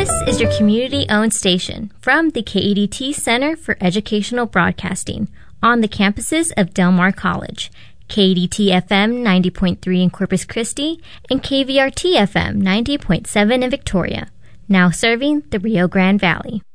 This is your community-owned station from the KEDT Center for Educational Broadcasting on the campuses of Del Mar College. KEDT-FM 90.3 in Corpus Christi and KVRT-FM 90.7 in Victoria. Now serving the Rio Grande Valley.